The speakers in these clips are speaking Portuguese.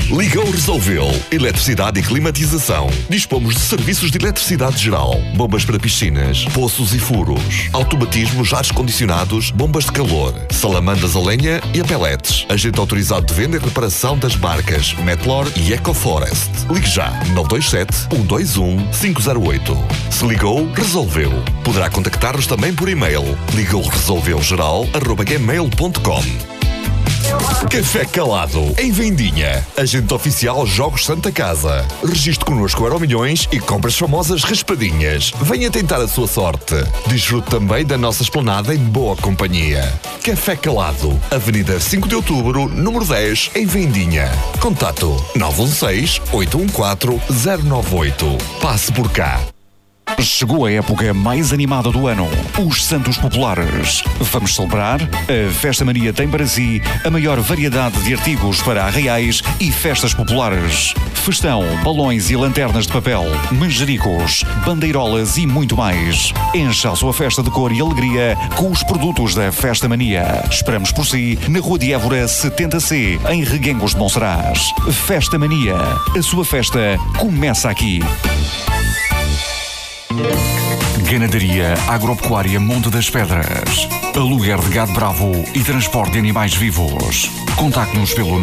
Ligou, resolveu. Eletricidade e climatização. Dispomos de serviços de eletricidade geral, bombas para piscinas, poços e furos, automatismos, ares condicionados, bombas de calor, salamandas a lenha e a pellets. Agente autorizado de venda e reparação das marcas Metlor e EcoForest. Ligue já 927 121 508. Se ligou, resolveu. Poderá contactar-nos também por e-mail. ligouresolveugeral@gmail.com. Café Calado, em Vendinha. Agente oficial Jogos Santa Casa. Registe connosco Euromilhões e compras famosas raspadinhas. Venha tentar a sua sorte. Desfrute também da nossa esplanada em boa companhia. Café Calado, Avenida 5 de Outubro, número 10, em Vendinha. Contato 916-814-098. Passe por cá. Chegou a época mais animada do ano, os Santos Populares. Vamos celebrar? A Festa Mania tem para si a maior variedade de artigos para arraiais e festas populares. Festão, balões e lanternas de papel, manjericos, bandeirolas e muito mais. Encha a sua festa de cor e alegria com os produtos da Festa Mania. Esperamos por si na Rua de Évora 70C, em Reguengos de Monsaraz. Festa Mania. A sua festa começa aqui. Ganadaria Agropecuária Monte das Pedras. Aluguer de gado bravo e transporte de animais vivos. Contacte-nos pelo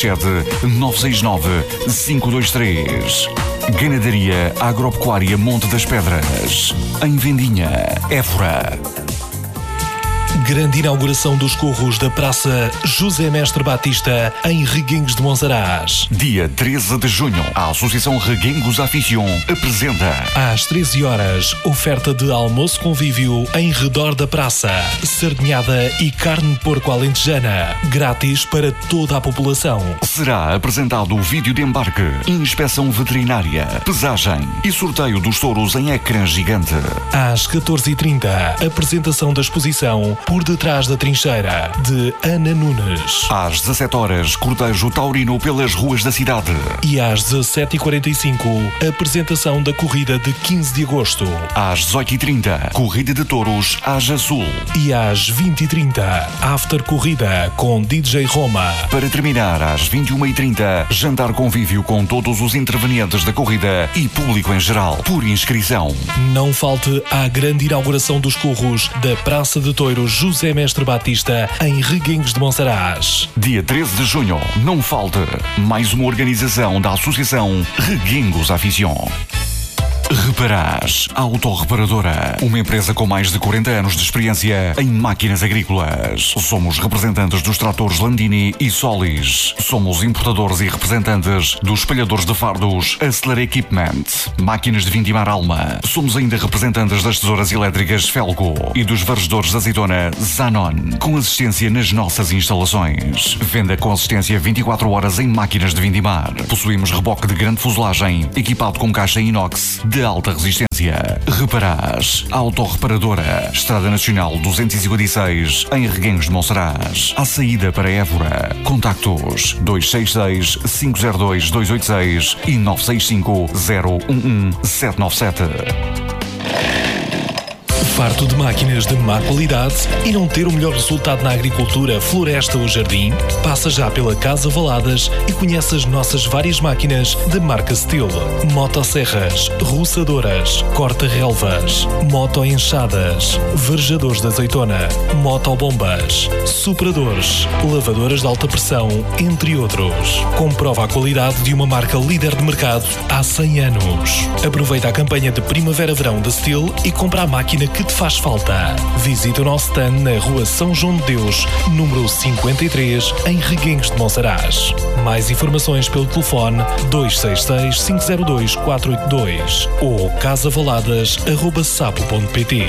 967-969-523. Ganadaria Agropecuária Monte das Pedras. Em Vendinha, Évora. Grande inauguração dos corros da Praça José Mestre Batista em Reguengos de Monsaraz. Dia 13 de junho, a Associação Reguengos Aficion apresenta às 13 horas, oferta de almoço convívio em redor da praça. Sardinhada e carne de porco alentejana, grátis para toda a população. Será apresentado o vídeo de embarque, inspeção veterinária, pesagem e sorteio dos touros em ecrã gigante. Às 14h30, apresentação da exposição Por Detrás da Trincheira, de Ana Nunes. Às 17 horas, cortejo taurino pelas ruas da cidade. E às 17h45, apresentação da corrida de 15 de agosto. Às 18h30, corrida de touros Aja Sul. E às 20h30, after corrida com DJ Roma. Para terminar, às 21h30, jantar convívio com todos os intervenientes da corrida e público em geral, por inscrição. Não falte à grande inauguração dos corros da Praça de Touros José Mestre Batista em Reguengos de Monsaraz. Dia 13 de junho, não falte. Mais uma organização da Associação Reguengos Aficion. Reparás Autorreparadora, uma empresa com mais de 40 anos de experiência em máquinas agrícolas. Somos representantes dos tratores Landini e Solis. Somos importadores e representantes dos espalhadores de fardos Acceler Equipment, máquinas de vindimar Alma. Somos ainda representantes das tesouras elétricas Felgo e dos varredores de azeitona Zanon, com assistência nas nossas instalações. Venda com assistência 24 horas em máquinas de vindimar. Possuímos reboque de grande fuselagem, equipado com caixa inox de alta resistência. Reparás Autorreparadora, Estrada Nacional 256, em Reguengos de Monsaraz, à saída para Évora. Contactos 266-502-286 e 965-011-797. Farto de máquinas de má qualidade e não ter o melhor resultado na agricultura, floresta ou jardim? Passa já pela Casa Valadas e conhece as nossas várias máquinas de marca Steel. Motosserras, roçadoras, corta-relvas, moto-enxadas, varejadores de azeitona, motobombas, sopradores, lavadoras de alta pressão, entre outros. Comprova a qualidade de uma marca líder de mercado há 100 anos. Aproveita a campanha de Primavera-Verão da Steel e compra a máquina que te faz falta. Visita o nosso stand na Rua São João de Deus, número 53, em Reguengos de Monsaraz. Mais informações pelo telefone 266-502-482 ou casavaladas@sapo.pt.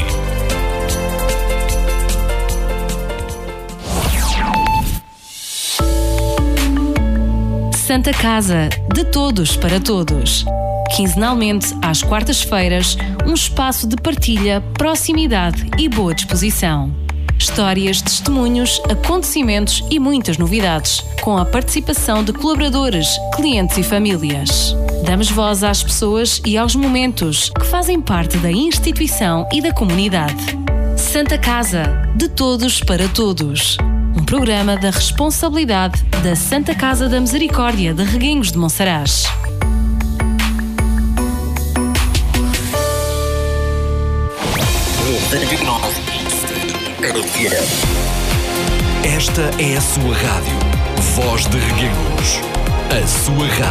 Santa Casa, de todos para todos. Quinzenalmente, às quartas-feiras, um espaço de partilha, proximidade e boa disposição. Histórias, testemunhos, acontecimentos e muitas novidades, com a participação de colaboradores, clientes e famílias. Damos voz às pessoas e aos momentos que fazem parte da instituição e da comunidade. Santa Casa, de todos para todos. um programa da responsabilidade da Santa Casa da Misericórdia de Reguengos de Monsaraz. Esta é a sua rádio. Voz de Reguengos. A sua rádio.